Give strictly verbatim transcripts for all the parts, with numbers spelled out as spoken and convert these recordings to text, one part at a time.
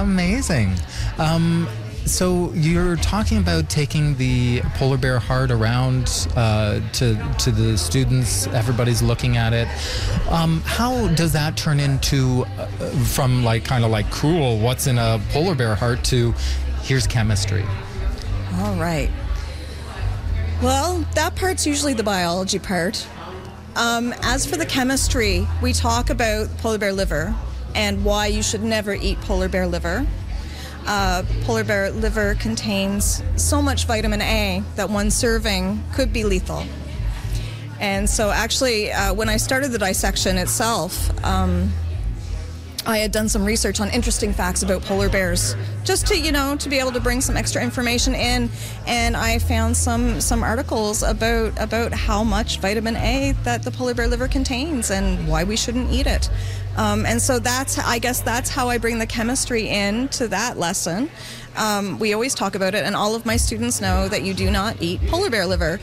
Amazing. Um, so you're talking about taking the polar bear heart around uh, to to the students. Everybody's looking at it. Um, how does that turn into uh, from like kind of like cool, what's in a polar bear heart, to here's chemistry? All right. Well, that part's usually the biology part. Um, as for the chemistry, we talk about polar bear liver and why you should never eat polar bear liver. Uh, polar bear liver contains so much vitamin A that one serving could be lethal. And so actually, uh, when I started the dissection itself, um, I had done some research on interesting facts about polar bears, just to, you know, to be able to bring some extra information in. And I found some some articles about about how much vitamin A that the polar bear liver contains and why we shouldn't eat it. Um, and so that's, I guess that's how I bring the chemistry in to that lesson. Um, we always talk about it, and all of my students know that you do not eat polar bear liver.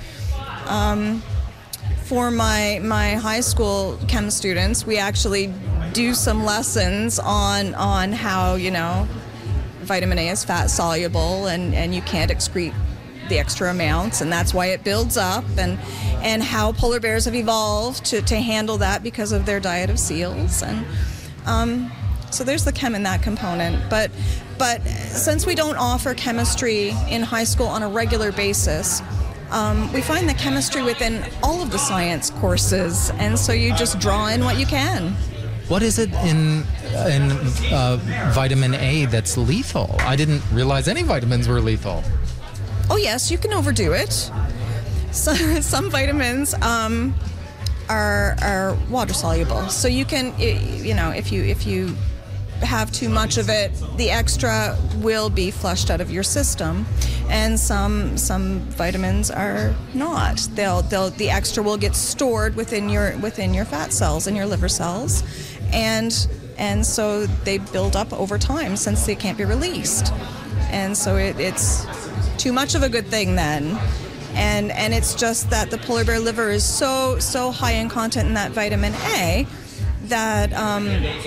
Um, for my my high school chem students, we actually do some lessons on on how, you know, vitamin A is fat soluble and, and you can't excrete the extra amounts, and that's why it builds up, and and how polar bears have evolved to, to handle that because of their diet of seals. And um, so there's the chem in that component. But but since we don't offer chemistry in high school on a regular basis, Um, we find the chemistry within all of the science courses, and so you just draw in what you can. What is it in in uh, vitamin A that's lethal? I didn't realize any vitamins were lethal. Oh yes, you can overdo it. So, some vitamins um, are are water soluble, so you can, you know, if you if you have too much of it, the extra will be flushed out of your system. And some some vitamins are not. They'll they'll the extra will get stored within your within your fat cells and your liver cells, and and so they build up over time since they can't be released. And so it, it's too much of a good thing then. And and it's just that the polar bear liver is so so high in content in that vitamin A that um,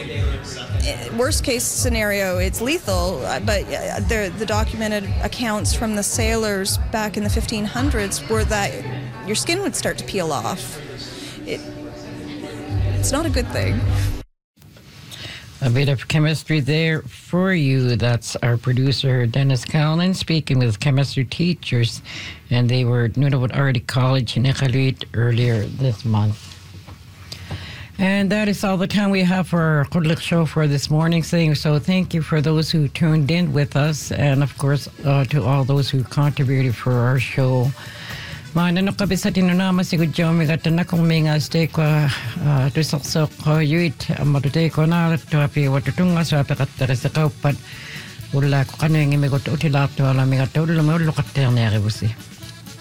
worst case scenario, it's lethal, but the, the documented accounts from the sailors back in the fifteen hundreds were that your skin would start to peel off. It, it's not a good thing. A bit of chemistry there for you. That's our producer, Dennis Callan, speaking with chemistry teachers, and they were at Nunavut Arctic College in Iqaluit earlier this month. And that is all the time we have for our Kudlik show for this morning. So thank you for those who tuned in with us, and of course uh, to all those who contributed for our show. Maanano kabi sa tinunama si Gudjomi gatana kung minga stay ko tusaksok ko yuit amatutay ko na to api watutunga sa api katara sa kaupat. Wala ko kano yung imigot utilap to alam nga to lumayo lukat terneri busi.